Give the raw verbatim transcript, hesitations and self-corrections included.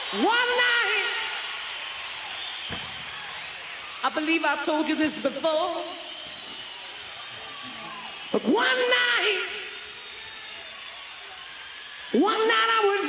One night, I believe I told you this before, but one night, one night I was